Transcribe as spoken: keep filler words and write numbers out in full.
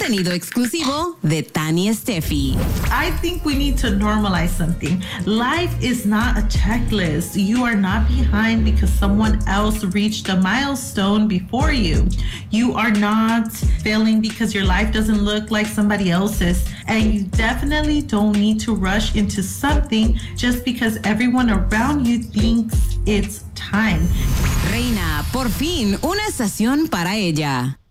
Contenido exclusivo de Tani Steffi. I think we need to normalize something. Life is not a checklist. You are not behind because someone else reached a milestone before you. You are not failing because your life doesn't look like somebody else's. And you definitely don't need to rush into something just because everyone around you thinks it's time. Reina, por fin, una estación para ella.